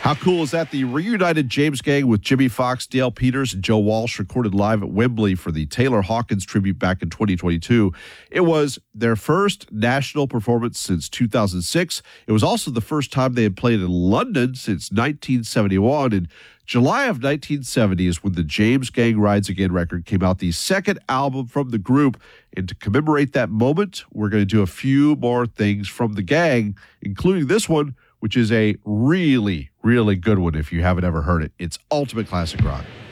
How cool is that? The reunited James Gang with Jimmy Fox, Dale Peters, and Joe Walsh recorded live at Wembley for the Taylor Hawkins tribute back in 2022. It was their first national performance since 2006. It was also the first time they had played in London since 1971. And July of 1970 is when the James Gang Rides Again record came out, the second album from the group. And to commemorate that moment, we're going to do a few more things from the gang, including this one, which is a really, really good one if you haven't ever heard it. It's ultimate classic rock.